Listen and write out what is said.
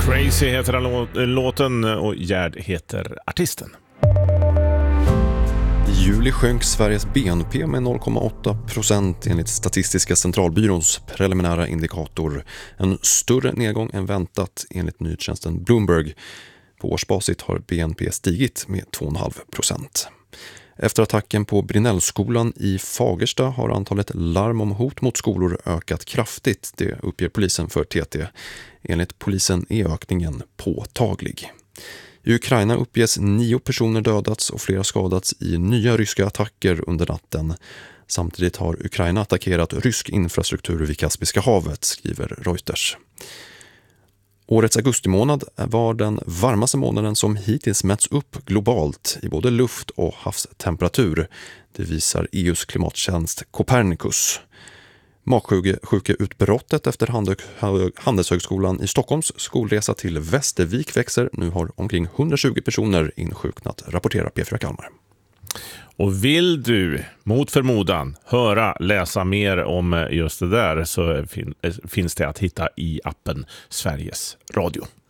Crazy heter låten och Gerd heter artisten. I juli sjönk Sveriges BNP med 0,8% enligt Statistiska centralbyråns preliminära indikator. En större nedgång än väntat enligt nyhetstjänsten Bloomberg. På årsbasit har BNP stigit med 2,5%. Efter attacken på Brinnellskolan i Fagersta har antalet larm om hot mot skolor ökat kraftigt, det uppger polisen för TT. Enligt polisen är ökningen påtaglig. I Ukraina uppges 9 personer dödats och flera skadats i nya ryska attacker under natten. Samtidigt har Ukraina attackerat rysk infrastruktur vid Kaspiska havet, skriver Reuters. Årets augustimånad var den varmaste månaden som hittills mätts upp globalt i både luft- och havstemperatur. Det visar EUs klimattjänst Copernicus. Magsjukeutbrottet efter Handelshögskolan i Stockholms skolresa till Västervik växer. Nu har omkring 120 personer insjuknat, rapporterar P4 Kalmar. Och vill du mot förmodan läsa mer om just det där så finns det att hitta i appen Sveriges Radio.